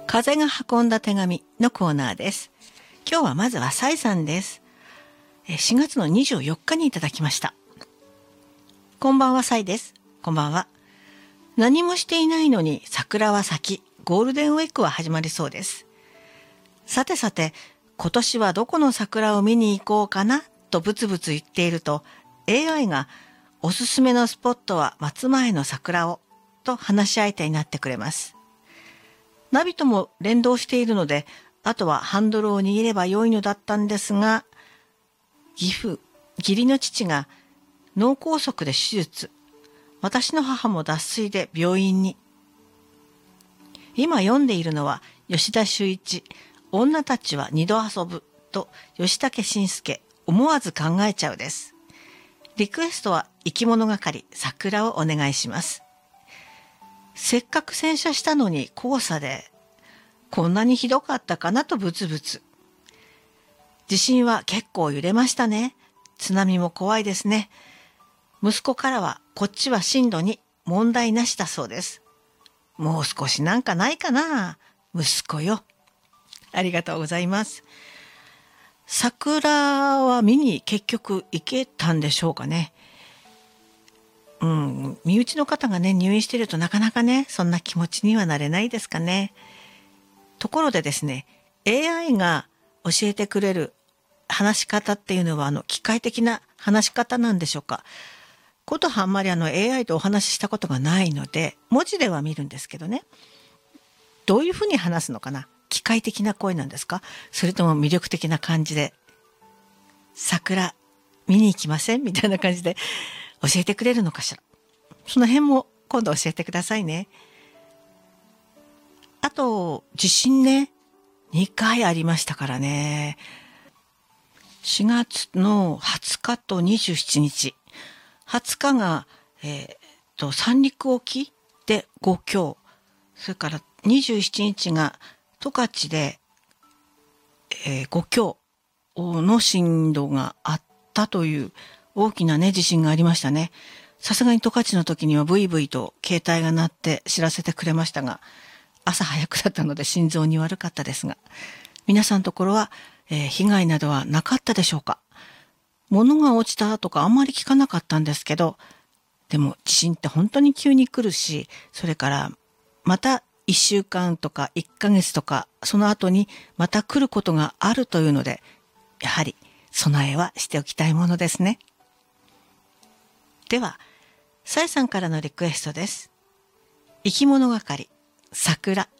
風が運んだ手紙のコーナーです。今日はまずはサイさんです。4月の24日にいただきました。こんばんは、サイです。こんばんは。何もしていないのに桜は咲き、ゴールデンウィークは始まりそうです。さてさて、今年はどこの桜を見に行こうかなとブツブツ言っていると、AI がおすすめのスポットは松前の桜をと話し相手になってくれます。ナビとも連動しているので、あとはハンドルを握れば良いのだったんですが、義理の父が脳梗塞で手術、私の母も脱水で病院に。今読んでいるのは吉田修一、女たちは二度遊ぶと吉武慎介、思わず考えちゃうです。リクエストは生き物係桜をお願いします。せっかく洗車したのに黄砂で、こんなにひどかったかなとブツブツ。地震は結構揺れましたね。津波も怖いですね。息子からはこっちは震度に問題なしだそうです。もう少しなんかないかな、息子よ。ありがとうございます。桜は見に結局行けたんでしょうかね。身内の方がね、入院しているとなかなかね、そんな気持ちにはなれないですかね。ところでですね、AI が教えてくれる話し方っていうのは、機械的な話し方なんでしょうか。ことはあんまりAI とお話ししたことがないので、文字では見るんですけどね。どういうふうに話すのかな。機械的な声なんですか、それとも魅力的な感じで、桜見に行きませんみたいな感じで教えてくれるのかしら。その辺も今度教えてくださいね。あと、地震ね、2回ありましたからね。4月の20日と27日。20日が、三陸沖で5強。それから27日が十勝で、5強の震度があったという大きなね、地震がありましたね。さすがに十勝の時にはブイブイと携帯が鳴って知らせてくれましたが、朝早くだったので心臓に悪かったですが、皆さんのところは、被害などはなかったでしょうか。物が落ちたとかあんまり聞かなかったんですけど、でも地震って本当に急に来るし、それからまた1週間とか1ヶ月とかその後にまた来ることがあるというので、やはり備えはしておきたいものですね。では、さえさんからのリクエストです。生き物係、桜。